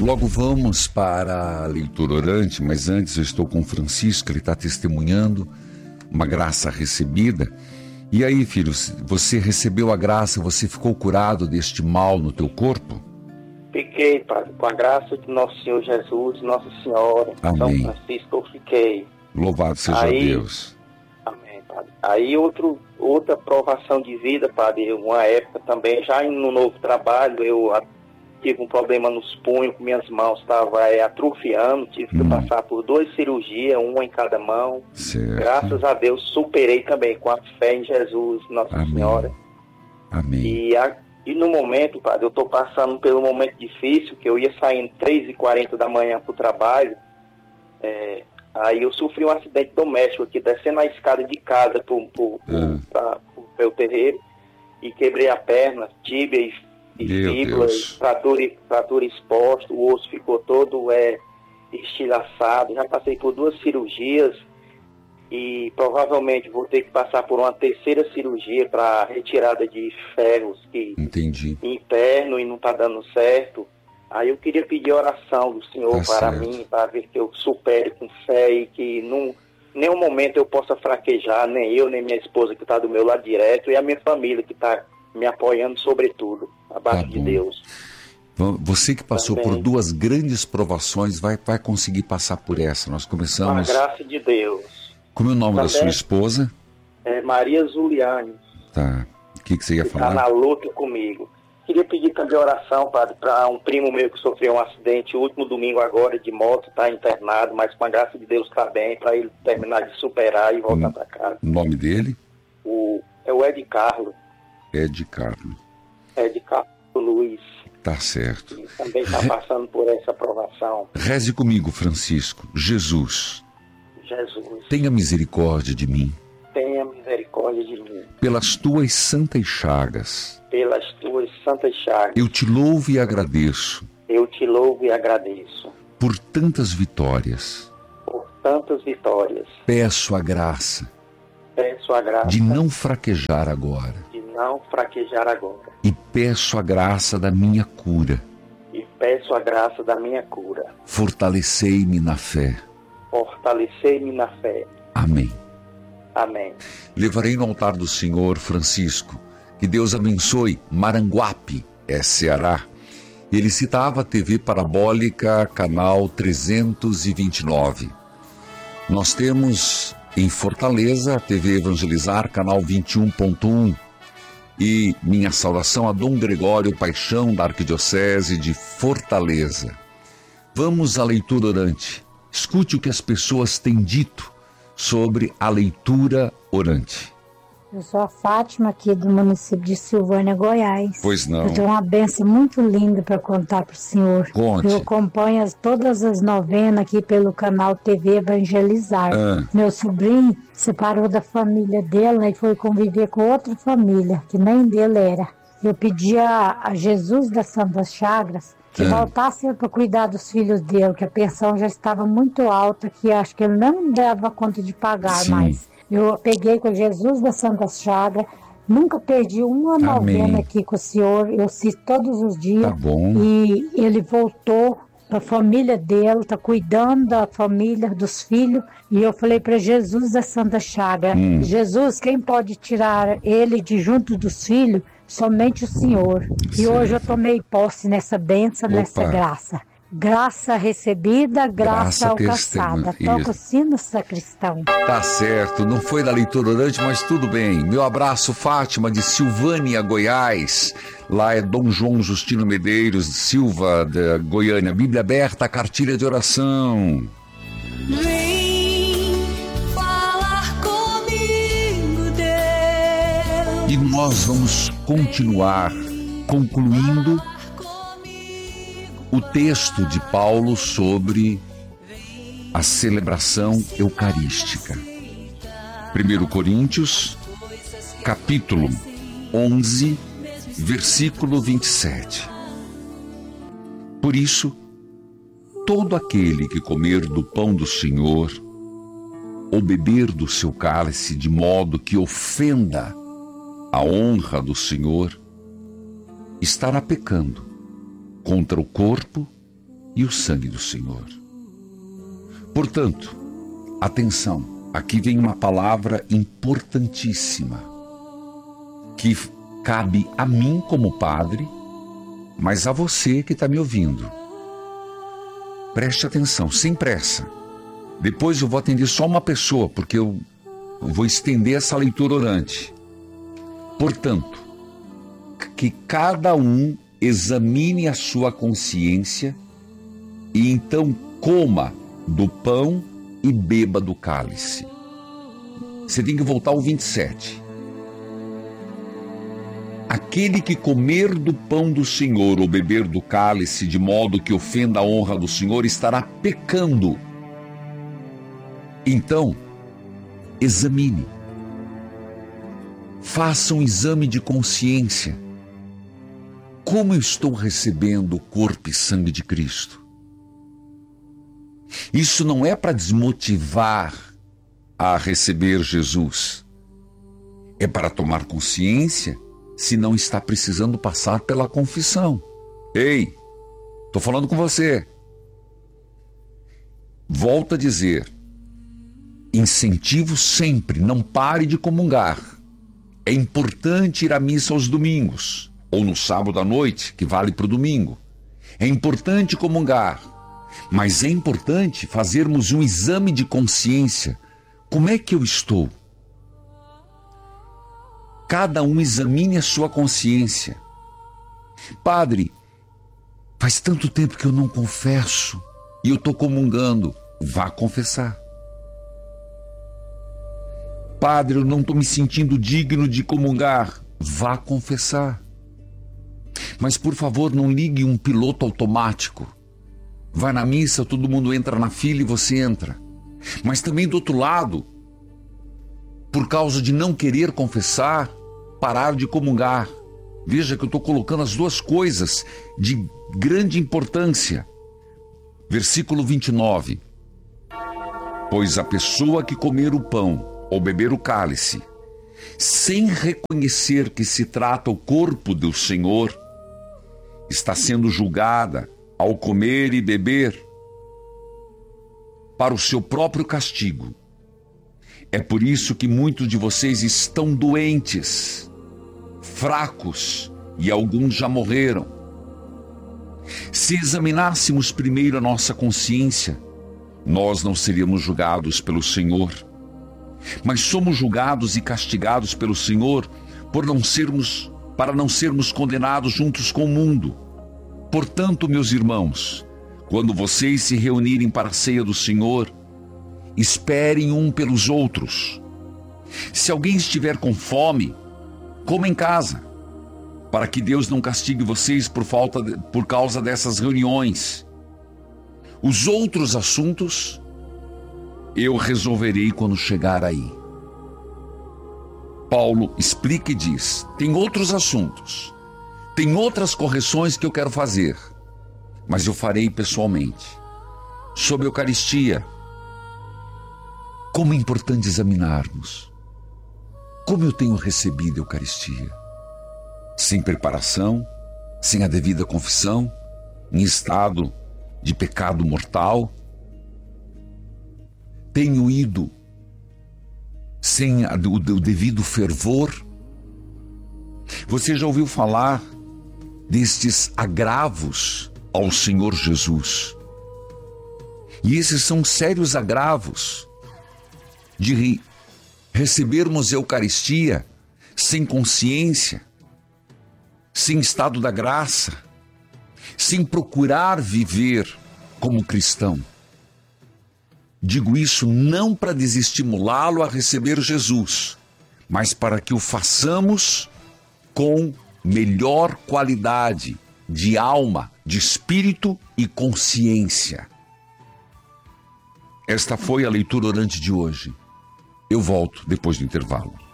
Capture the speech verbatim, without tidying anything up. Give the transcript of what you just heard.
Logo vamos para a leitura orante, mas antes eu estou com o Francisco, ele está testemunhando uma graça recebida. E aí, filho, você recebeu a graça, você ficou curado deste mal no teu corpo? Fiquei, padre, com a graça de Nosso Senhor Jesus, Nossa Senhora, Amém. São Francisco, eu fiquei. Louvado seja Aí, Deus. Amém, padre. Aí outro, outra provação de vida, padre, uma época também, já no novo trabalho, eu tive um problema nos punhos, minhas mãos estavam é, atrofiando, tive que hum. passar por duas cirurgias, uma em cada mão. Certo. Graças a Deus superei também com a fé em Jesus, Nossa Amém. Senhora. Amém. E, a, e no momento, padre, eu estou passando pelo momento difícil, que eu ia saindo três e quarenta da manhã para o trabalho, é, aí eu sofri um acidente doméstico aqui, descendo a escada de casa para o ah. meu terreiro, e quebrei a perna, tíbia e e fíbula, fratura, fratura exposta, o osso ficou todo é, estilhaçado. Já passei por duas cirurgias e provavelmente vou ter que passar por uma terceira cirurgia para retirada de ferros que Entendi. interno e não está dando certo. Aí eu queria pedir oração do Senhor tá para certo. mim, para ver que eu supere com fé e que não, nenhum momento eu possa fraquejar, nem eu, nem minha esposa que está do meu lado direto e a minha família que está me apoiando sobretudo, abaixo tá de Deus. Você que passou Também. por duas grandes provações, vai, vai conseguir passar por essa. Nós começamos... Com a graça de Deus. Como é o nome Também. da sua esposa? É Maria Zuliane. Tá. O que, que você ia que falar? Está na luta comigo. Queria pedir também oração, padre, para um primo meu que sofreu um acidente o último domingo agora de moto, está internado, mas com a graça de Deus está bem, para ele terminar de superar e voltar para casa. O nome dele? O, é o Ed Carlos. Ed Carlos. Ed Carlos Luiz. Tá certo. Ele também está Re... passando por essa aprovação. Reze comigo, Francisco. Jesus. Jesus. Tenha misericórdia de mim. Tenha misericórdia de mim. Pelas tuas santas chagas. Pelas tuas santas chagas. Eu te louvo e agradeço. Eu te louvo e agradeço. Por tantas vitórias. Por tantas vitórias. Peço a graça. Peço a graça. De não fraquejar agora. De não fraquejar agora. E peço a graça da minha cura. E peço a graça da minha cura. Fortalecei-me na fé. Fortalecei-me na fé. Amém. Amém. Levarei no altar do Senhor, Francisco, que Deus abençoe Maranguape, é Ceará. Ele citava a T V Parabólica, canal trezentos e vinte e nove. Nós temos em Fortaleza a T V Evangelizar, canal vinte e um ponto um. E minha saudação a Dom Gregório Paixão, da Arquidiocese de Fortaleza. Vamos à leitura orante. Escute o que as pessoas têm dito sobre a leitura orante. Eu sou a Fátima, aqui do município de Silvânia, Goiás. Pois não. Eu tenho uma bênção muito linda para contar para o senhor. Conte. Eu acompanho as, todas as novenas aqui pelo canal T V Evangelizar. Ah. Meu sobrinho separou da família dele e foi conviver com outra família, que nem dele era. Eu pedi a, a Jesus das Santas Chagas que ah. voltasse para cuidar dos filhos dele, que a pensão já estava muito alta, que acho que ele não dava conta de pagar Sim. mais. Eu peguei com Jesus da Santa Chaga, nunca perdi uma Amém. novena aqui com o senhor, eu cito todos os dias. Tá bom. E ele voltou para a família dele, está cuidando da família, dos filhos. E eu falei para Jesus da Santa Chaga, hum. Jesus, quem pode tirar ele de junto dos filhos? Somente o Senhor. Sim. E hoje eu tomei posse nessa bênção, Opa. nessa graça. Graça recebida, graça, graça alcançada. Toca o sino, sacristão. Tá certo, não foi da leitura orante, mas tudo bem. Meu abraço, Fátima, de Silvânia, Goiás. Lá é Dom João Justino Medeiros Silva, da Goiânia. Bíblia aberta, cartilha de oração. Vem falar comigo, Deus. E nós vamos continuar concluindo o texto de Paulo sobre a celebração eucarística. primeiro Coríntios, capítulo onze, versículo vinte e sete. Por isso, todo aquele que comer do pão do Senhor ou beber do seu cálice de modo que ofenda a honra do Senhor, estará pecando contra o corpo e o sangue do Senhor. Portanto, atenção, aqui vem uma palavra importantíssima, que cabe a mim como padre, mas a você que está me ouvindo. Preste atenção, sem pressa. Depois eu vou atender só uma pessoa, porque eu vou estender essa leitura orante. Portanto, que cada um examine a sua consciência e então coma do pão e beba do cálice. Você tem que voltar ao vinte e sete. Aquele que comer do pão do Senhor ou beber do cálice de modo que ofenda a honra do Senhor estará pecando. Então, examine. Faça um exame de consciência. Como eu estou recebendo o corpo e sangue de Cristo? Isso não é para desmotivar a receber Jesus. É para tomar consciência se não está precisando passar pela confissão. Ei, estou falando com você. Volto a dizer, incentivo sempre, não pare de comungar. É importante ir à missa aos domingos, ou no sábado à noite, que vale para o domingo. É importante comungar, mas é importante fazermos um exame de consciência. Como é que eu estou? Cada um examine a sua consciência. Padre, faz tanto tempo que eu não confesso e eu estou comungando. Vá confessar. Padre, eu não estou me sentindo digno de comungar. Vá confessar. Mas, por favor, não ligue um piloto automático. Vai na missa, todo mundo entra na fila e você entra. Mas também do outro lado, por causa de não querer confessar, parar de comungar. Veja que eu estou colocando as duas coisas de grande importância. Versículo vinte e nove. Pois a pessoa que comer o pão ou beber o cálice, sem reconhecer que se trata o corpo do Senhor, está sendo julgada ao comer e beber para o seu próprio castigo. É por isso que muitos de vocês estão doentes, fracos, e alguns já morreram. Se examinássemos primeiro a nossa consciência, nós não seríamos julgados pelo Senhor, mas somos julgados e castigados pelo Senhor por não sermos, para não sermos condenados juntos com o mundo. Portanto, meus irmãos, quando vocês se reunirem para a ceia do Senhor, esperem um pelos outros. Se alguém estiver com fome, coma em casa, para que Deus não castigue vocês por falta de, por causa dessas reuniões. Os outros assuntos eu resolverei quando chegar aí. Paulo explica e diz, tem outros assuntos, tem outras correções que eu quero fazer, mas eu farei pessoalmente. Sobre a Eucaristia, como é importante examinarmos como eu tenho recebido a Eucaristia. Sem preparação, sem a devida confissão, em estado de pecado mortal. Tenho ido sem a, o, o devido fervor. Você já ouviu falar destes agravos ao Senhor Jesus? E esses são sérios agravos de recebermos a Eucaristia sem consciência, sem estado da graça, sem procurar viver como cristão. Digo isso não para desestimulá-lo a receber Jesus, mas para que o façamos com melhor qualidade de alma, de espírito e consciência. Esta foi a leitura orante de hoje. Eu volto depois do intervalo.